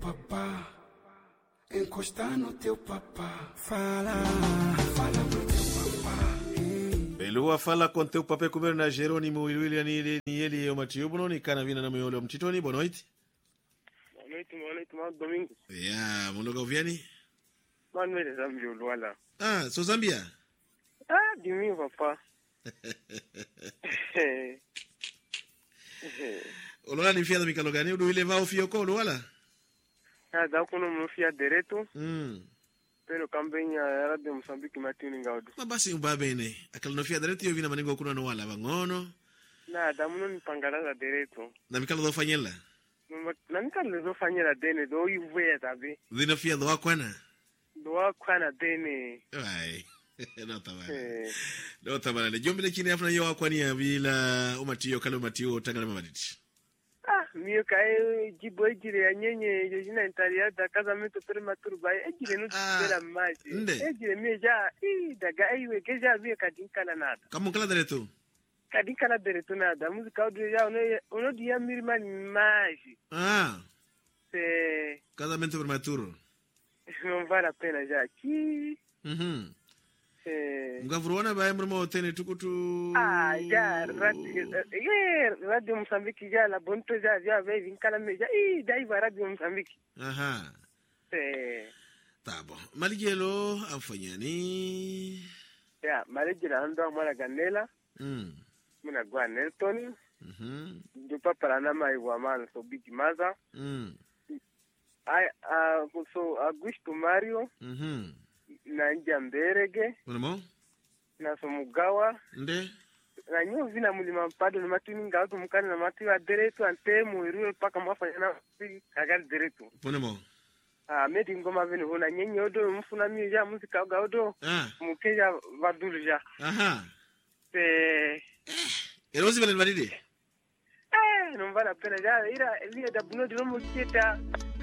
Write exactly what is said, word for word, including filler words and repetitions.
papá, encostar no teu papá. Fala, fala pro teu papá. Belua fala com teu papá comer na Jerônimo William ni ele e o Matheus Bruno kana vina na meolo mtitoni. Boa noite. Boa noite, boa noite, mano Domingo. Ya, munoga uviani? Mano, me Zambia Luala. Ah, so Zambia? Ah, de mim, papá. Olola ni fia da mikalo gani udu ile va ofio ko Luala? Ah, da kuno mfia direto. Mm. Pero campagna era de Moçambique matini ngaudo. Ma basi umbabe ne. Akala no fia direto yo vina maningo kuno no wala bangono. Na da muno ni pangara direto. Na mikalo do fanyela. Na mikalo do fanyela dene do iwe tabi. Dina fia do akwana. Do akwana dene. Ai. No tabana. No tabana. Jombele chini afuna yo akwani ya vila umatiyo kalo umatiyo tangana mamaditi. Ah, mio kai jibo ejire anyenye jojina entaria da casamento prematuro bai ejire no tira maji. Ejire mi ja i daga aiwe keja via kadinkana nada. Kama kala direto. Kadinkana direto nada. Música audio ya uno uno dia mirma maji. Ah. Se casamento prematuro. Non vale a pena já aqui. Mhm. Eh, Mgavurona bae mrmo tene tukutu. ah, já radio, eh, radio Moçambique já la bonto já já veio vir cala me já e daí vai radio Moçambique. Aha. Eh, Tá bom. Maligelo afanyani. ya maligelo ando amara ganela. Mm. Muna gwa Nelton. Mhm. Do papa na mai wa mano so big maza. Mm. Ai a so Augusto Mario Mhm. na Njamberege Unamo? na so Mugawa. Nde? Na nyo vina mulima mpado na matini ngauto mukani na mati wa direto antemu iruwe paka mwafanya na kagal direto. Unamo? Ah, medi ngoma vini huna nyenye odo mfuna miyo ja muzika uga odo Ah. mukeja vadulu ja. Aha. Te Erozi vale valide. eh non vale la pena ja ira via da buno di nomo chieta